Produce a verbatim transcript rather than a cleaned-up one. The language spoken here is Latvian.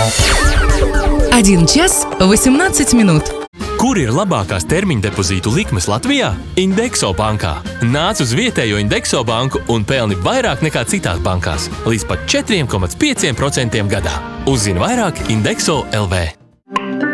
Один час восемнадцать минут. Kur ir labākās termiņdepozītu likmes Latvijā? Indexo bankā. Nāc uz vietējo Indexo banku un pelni vairāk nekā citās bankās. Līdz pat četri komats pieci procenti gadā. Uzzini vairāk Indexo L V.